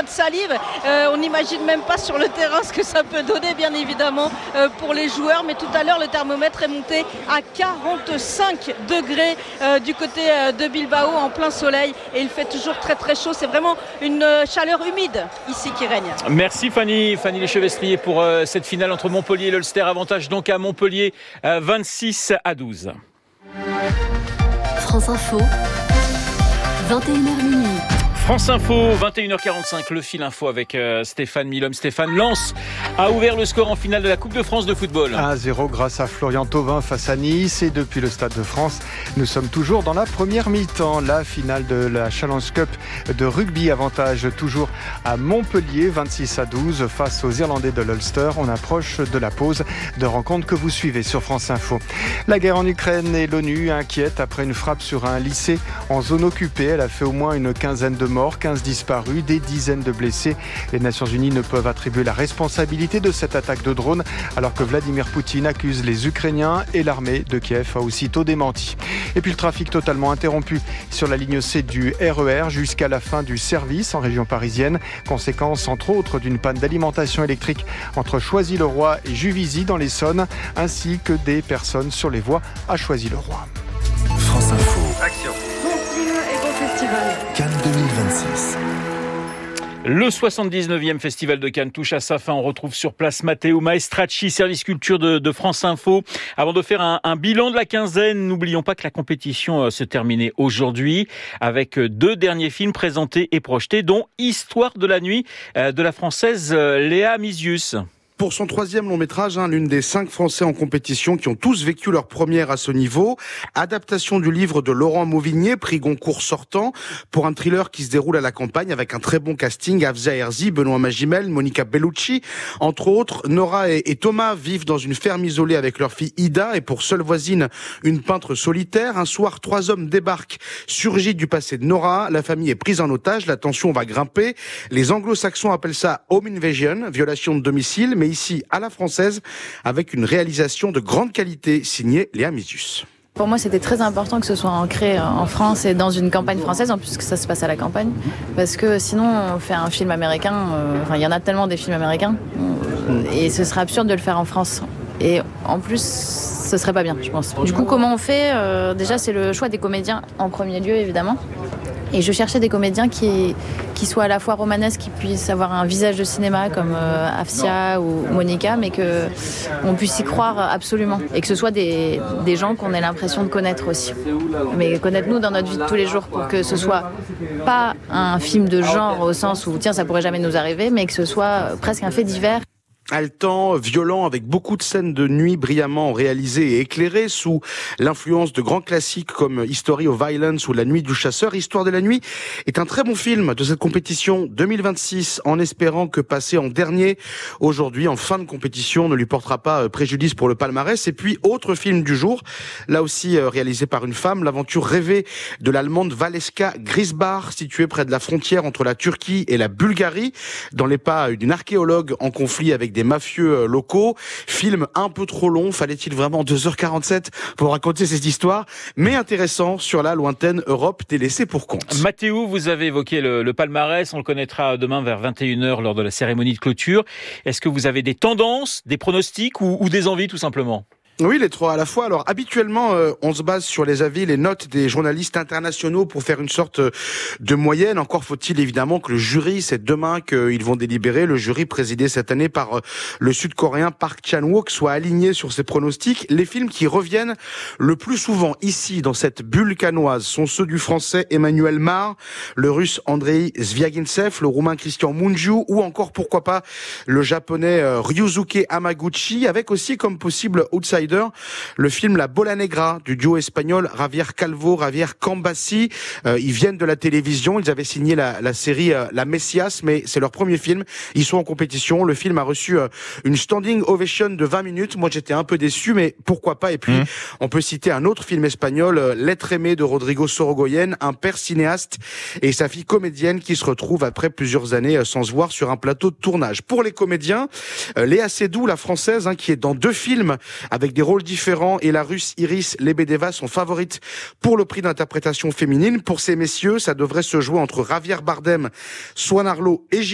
de salive. On n'imagine même pas sur le terrain ce que ça peut donner, bien évidemment, pour les joueurs. Mais tout à l'heure, le thermomètre est monté à 45 degrés du côté de Bilbao, en plein soleil. Et il fait toujours très très chaud. C'est vraiment une chaleur humide ici qui règne. Merci Fanny Lechevestrier pour cette finale entre Montpellier et l'Ulster. Avantage donc à Montpellier, 26-12. France Info, 21h minuit. France Info, 21h45, le fil info avec Stéphane Milhomme. Stéphane, Lens a ouvert le score en finale de la Coupe de France de football. 1-0 grâce à Florian Thauvin face à Nice. Et depuis le Stade de France, nous sommes toujours dans la première mi-temps. La finale de la Challenge Cup de rugby, avantage toujours à Montpellier, 26-12 face aux Irlandais de l'Ulster. On approche de la pause de rencontre que vous suivez sur France Info. La guerre en Ukraine et l'ONU inquiète après une frappe sur un lycée en zone occupée. Elle a fait au moins une quinzaine de morts, 15 disparus, des dizaines de blessés. Les Nations Unies ne peuvent attribuer la responsabilité de cette attaque de drone, alors que Vladimir Poutine accuse les Ukrainiens et l'armée de Kiev a aussitôt démenti. Et puis le trafic totalement interrompu sur la ligne C du RER jusqu'à la fin du service en région parisienne. Conséquence entre autres d'une panne d'alimentation électrique entre Choisy-le-Roi et Juvisy dans l'Essonne, ainsi que des personnes sur les voies à Choisy-le-Roi. France Info. Action. Cannes 2026. Le 79e Festival de Cannes touche à sa fin. On retrouve sur place Matteo Maestracci, service culture de France Info. Avant de faire un bilan de la quinzaine, n'oublions pas que la compétition se terminait aujourd'hui avec 2 derniers films présentés et projetés, dont Histoire de la nuit de la française Léa Misius. Pour son 3e long métrage, l'une des 5 Français en compétition qui ont tous vécu leur première à ce niveau. Adaptation du livre de Laurent Mauvigné, prix Goncourt sortant, pour un thriller qui se déroule à la campagne avec un très bon casting. Afza Herzi, Benoît Magimel, Monica Bellucci. Entre autres, Nora et Thomas vivent dans une ferme isolée avec leur fille Ida et pour seule voisine, une peintre solitaire. Un soir, 3 hommes débarquent, surgis du passé de Nora. La famille est prise en otage, la tension va grimper. Les anglo-saxons appellent ça home invasion, violation de domicile, mais ici à la française, avec une réalisation de grande qualité signée Léa Misius. Pour moi, c'était très important que ce soit ancré en France et dans une campagne française, en plus que ça se passe à la campagne. Parce que sinon, on fait un film américain, il y en a tellement des films américains, et ce serait absurde de le faire en France. Et en plus, ce serait pas bien, je pense. Du coup, comment on fait ? Déjà, c'est le choix des comédiens en premier lieu, évidemment. Et je cherchais des comédiens qui soient à la fois romanesques, qui puissent avoir un visage de cinéma comme Afsia ou Monica, mais qu'on puisse y croire absolument. Et que ce soit des gens qu'on ait l'impression de connaître aussi. Mais connaître nous dans notre vie de tous les jours, pour que ce soit pas un film de genre au sens où tiens, ça pourrait jamais nous arriver, mais que ce soit presque un fait divers. Haletant, violent, avec beaucoup de scènes de nuit brillamment réalisées et éclairées sous l'influence de grands classiques comme History of Violence ou La Nuit du Chasseur. Histoire de la nuit est un très bon film de cette compétition 2026, en espérant que passer en dernier aujourd'hui en fin de compétition ne lui portera pas préjudice pour le palmarès. Et puis, autre film du jour, là aussi réalisé par une femme, l'aventure rêvée de l'allemande Valeska Grisbach, située près de la frontière entre la Turquie et la Bulgarie, dans les pas d'une archéologue en conflit avec des mafieux locaux. Film un peu trop long, fallait-il vraiment 2h47 pour raconter cette histoire, mais intéressant sur la lointaine Europe délaissée pour compte. Mathéo, vous avez évoqué le palmarès, on le connaîtra demain vers 21h lors de la cérémonie de clôture. Est-ce que vous avez des tendances, des pronostics ou des envies tout simplement ? Oui, les trois à la fois. Alors, habituellement, on se base sur les avis, les notes des journalistes internationaux pour faire une sorte de moyenne. Encore faut-il évidemment que le jury, c'est demain qu'ils vont délibérer, le jury présidé cette année par le Sud-Coréen Park Chan-wook, soit aligné sur ses pronostics. Les films qui reviennent le plus souvent ici, dans cette bulle cannoise, sont ceux du Français Emmanuel Mar, le Russe Andrei Zviagintsev, le Roumain Christian Mungiu, ou encore, pourquoi pas, le Japonais Ryusuke Hamaguchi, avec aussi comme possible outsider le film La Bola Negra du duo espagnol Javier Calvo, Javier Cambassi. Ils viennent de la télévision, ils avaient signé la série La Messias, mais c'est leur premier film. Ils sont en compétition. Le film a reçu une standing ovation de 20 minutes. Moi, j'étais un peu déçu, mais pourquoi pas. Et puis, on peut citer un autre film espagnol, L'être aimé de Rodrigo Sorogoyen, un père cinéaste et sa fille comédienne qui se retrouvent après plusieurs années sans se voir sur un plateau de tournage. Pour les comédiens, Léa Seydoux, la française, qui est dans 2 films avec des rôles différents, et la Russe Iris Lebedeva sont favorites pour le prix d'interprétation féminine. Pour ces messieurs, ça devrait se jouer entre Javier Bardem, Swan Arlo et